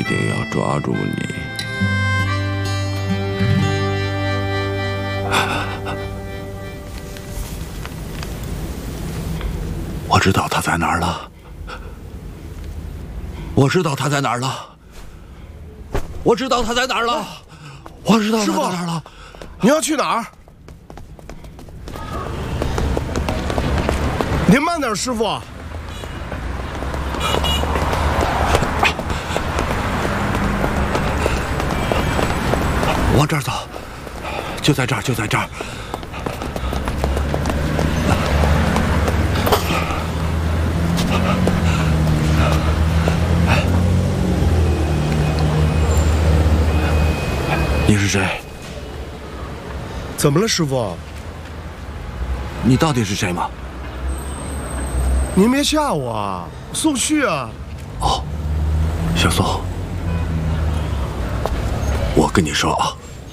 定要抓住你。我知道他在哪儿了。我知道他在哪儿了。我知道他在哪儿了。我知道他在哪儿了。 你要去哪儿？您慢点，师傅。 往这儿走，就在这儿，就在这儿。你是谁？ 怎么了，师傅？ 你到底是谁吗？ 您别吓我啊，宋旭啊！ 哦，小宋，我跟你说啊，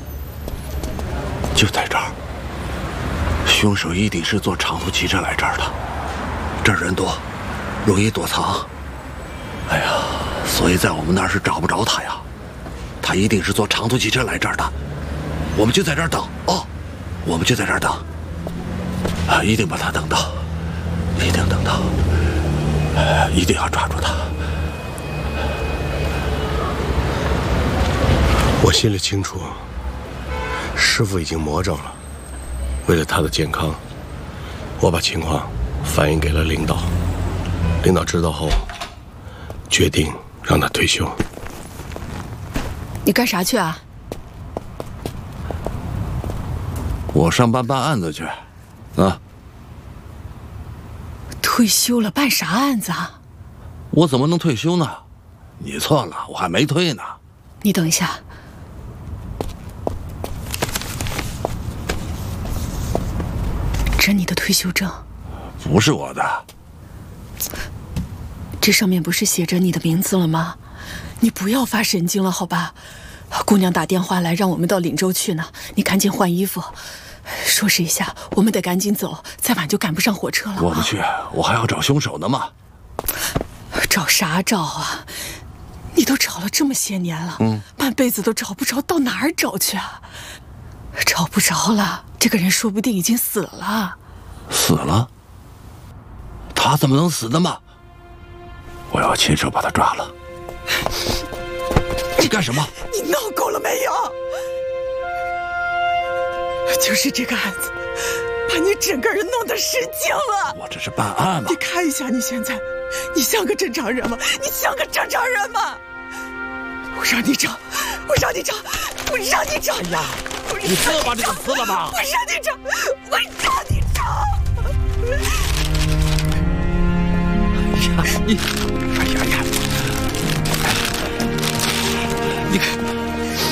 就在这儿，凶手一定是坐长途汽车来这儿的，这儿人多，容易躲藏。哎呀，所以在我们那儿是找不着他呀。他一定是坐长途汽车来这儿的，我们就在这儿等哦，我们就在这儿等，啊，一定把他等到，一定等到，一定要抓住他。 我心里清楚，师傅已经魔怔了。为了他的健康，我把情况反映给了领导。领导知道后，决定让他退休。 你干啥去啊？ 我上班办案子去，啊。 退休了办啥案子啊？ 我怎么能退休呢？你错了，我还没退呢。 你等一下。这你的退休证？ 不是我的。 这上面不是写着你的名字了吗？你不要发神经了，好吧？姑娘打电话来让我们到岭州去呢，你赶紧换衣服，收拾一下，我们得赶紧走，再晚就赶不上火车了。 我不去，我还要找凶手呢嘛。 找啥找啊？你都找了这么些年了，半辈子都找不着，到哪儿找去啊？找不着了，这个人说不定已经死了。 死了？他怎么能死的嘛？我要亲手把他抓了。你干什么？ 你闹够了没有？就是这个案子，把你整个人弄得失禁了。 我这是办案嘛。 你看一下你现在，你像个正常人吗？你像个正常人吗？我让你找，我让你找，我让你找！ 哎呀，你撕了吧，这个撕了吧！ 我让你找，我让你找！ 哎呀，你，哎呀呀！